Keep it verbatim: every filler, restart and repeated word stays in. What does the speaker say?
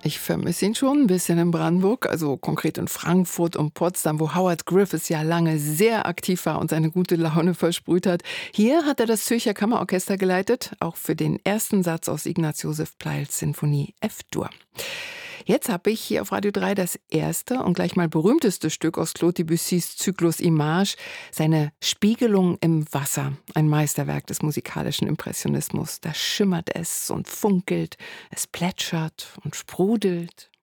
Ich vermisse ihn schon ein bisschen in Brandenburg, also konkret in Frankfurt und Potsdam, wo Howard Griffiths ja lange sehr aktiv war und seine gute Laune versprüht hat. Hier hat er das Zürcher Kammerorchester geleitet, auch für den ersten Satz aus Ignaz Joseph Pleyels Sinfonie F-Dur. Jetzt habe ich hier auf Radio drei das erste und gleich mal berühmteste Stück aus Claude Debussys Zyklus Image, seine Spiegelung im Wasser, ein Meisterwerk des musikalischen Impressionismus. Da schimmert es und funkelt, es plätschert und sprudelt.